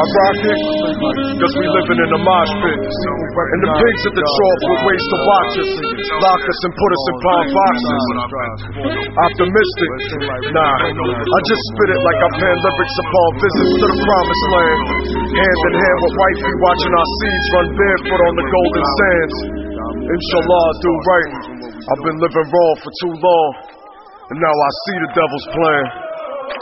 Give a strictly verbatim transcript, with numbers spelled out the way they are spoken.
rock it, cause we living in a mosh pit. And the pigs at the trough with ways to watch us, lock us and put us in palm boxes. Optimistic, nah, I just spit it like I pen lyrics upon visits to the promised land. Hand in hand with wifey watching our seeds run barefoot on the golden sands. Inshallah, I'll do right. I've been living wrong for too long, and now I see the devil's plan.